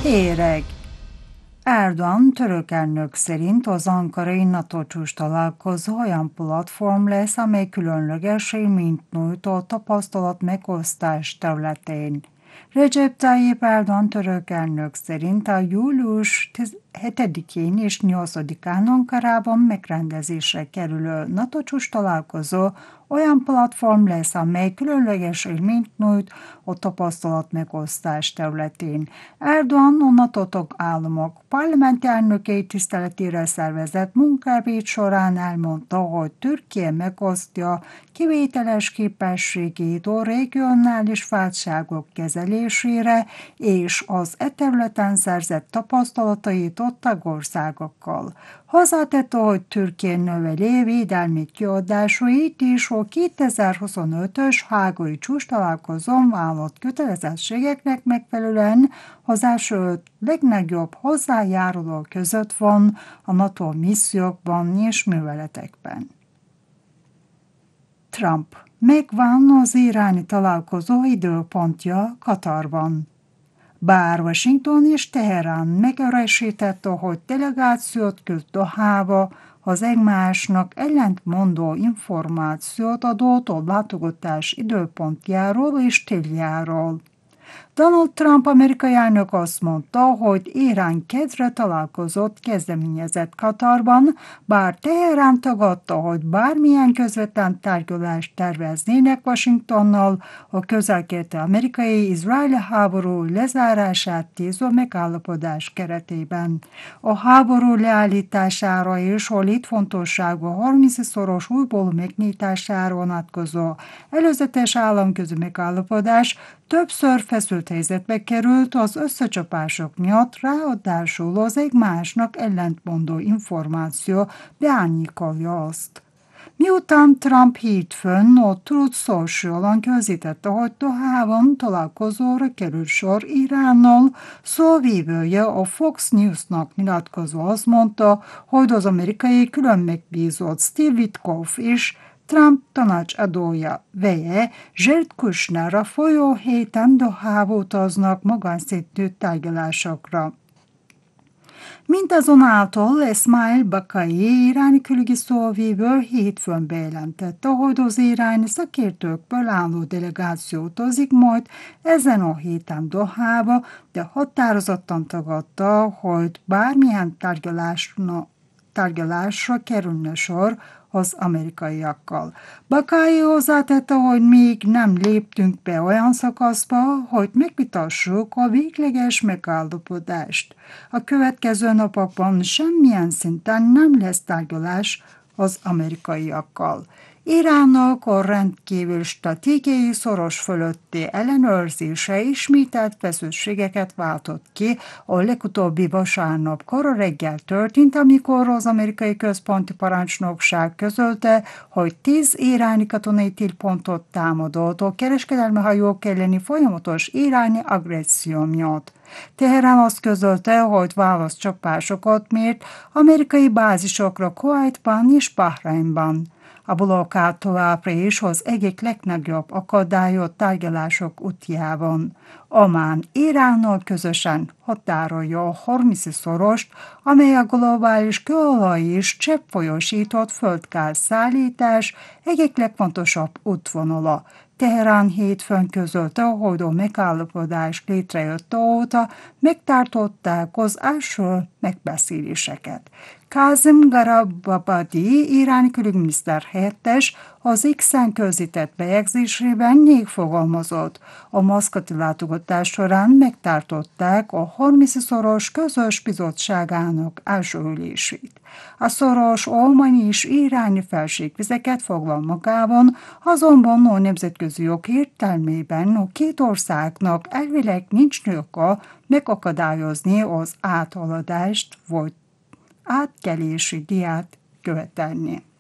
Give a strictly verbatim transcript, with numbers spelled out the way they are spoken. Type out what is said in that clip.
Hírek. Erdoğan török elnök szerint az ankarai NATO csúcs találkozó olyan platform lesz, amely különleges élményt nyújt a tapasztalat megosztás területén. Recep Tayyip Erdoğan török elnök szerint a július hetedikén és nyolcadikán Ankarában megrendezésre kerülő NATO csúcs találkozó olyan platform lesz, amely különleges élményt nyújt a tapasztalat megosztás területén. Erdoğan a NATO tagállamok parlamenti elnökei tiszteletére szervezett munkávét során elmondta, hogy Türkiye megosztja kivételes képességét a regionális válságok kezelésére és az e területen szerzett tapasztalatait a tagországokkal. Hozzátette, hogy Türkiye növeli védelmi kiadásait és a kétezer-huszonötös hágai csúcs találkozón vállalt kötelezettségeknek megfelelően az első öt legnagyobb hozzájáruló között van a NATO missziókban és műveletekben. Trump. Megvan az iráni találkozó időpontja Katarban. Bár Washington és Teherán megerősítette, hogy delegációt küld Dohába, az egymásnak ellentmondó információt adott a látogatás időpontjáról és térjáról. Donald Trump amerikai elnök azt mondta, hogy Irán kedre találkozott kezdeményezett Katarban, bár Teherán tagadta, hogy bármilyen közvetlen tárgyalást terveznének Washingtonnal a közel-keleti amerikai-izraeli háború lezárását téző megállapodás keretében. A háború leállítására és a létfontosságú harmincszoros újból megnyitására vonatkozó előzetes államközi megállapodás többször feszült helyzetbe került az összecsapások miatt, ráadásul az egymásnak ellentmondó információ beárnyékolja azt. Miután Trump hétfőn a Truth Social-on közítette, hogy Dohában találkozóra került sor Iránnal, szóvívője a Fox News-nak nyilatkozó azt mondta, hogy az amerikai külön megbízott Steve Witkoff is Trump tanácsadója veje Jared Kushner a folyó héten Dohába utaznak magánszintű tárgyalásokra. Mindazonáltal Esmail Bakai iráni külügyi szóvivő hétfőn bejelentette, hogy az iráni szakértőkből álló delegáció utazik majd ezen a héten Dohába, de határozottan tagadta, hogy bármilyen tárgyalásra, tárgyalásra kerülne sor az amerikaiakkal. Bakai hozzátette, hogy még nem léptünk be olyan szakaszba, hogy megvitassuk a végleges megállapodást. A következő napokban semmilyen szinten nem lesz tárgyalás az amerikaiakkal. Iránnak a rendkívül stratégiai szoros fölötti ellenőrzése ismételt feszültségeket váltott ki. A legutóbbi vasárnap kora reggel történt, amikor az amerikai központi parancsnokság közölte, hogy tíz iráni katonai célpontot támadott a kereskedelmi hajók elleni folyamatos iráni agresszió miatt. Teherán azt közölte, hogy válaszcsapásokat mért amerikai bázisokra Kuwaitban és Bahreinban. A blokkád továbbra is az egyik legnagyobb akadályot tárgyalások útjában. Omán Iránnal közösen határolja a Hormuzi-szorost, amely a globális kőolaj és cseppfolyósított földgáz szállítás egyik legfontosabb útvonala. Teherán hétfőn közölte, hogy a megállapodás létrejött óta megtartották az első megbeszéléseket. Kazem Garababadi, iráni külügyminiszter helyettes, az X-en közített bejegyzésében még fogalmazott. A maszkati látogatás során megtartották a Hormuzi-szoros közös bizottságának első ülését. A szoros omani és iráni felségvizeket foglal magában, azonban a nemzetközi jog értelmében a két országnak elvileg nincs joga megakadályozni az áthaladást vagy átkelési díját követelni.